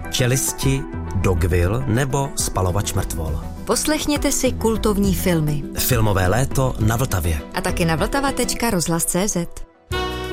Čelisti, Dogville nebo Spalovač mrtvol. Poslechněte si kultovní filmy. Filmové léto na Vltavě. A taky na vltava.rozhlas.cz.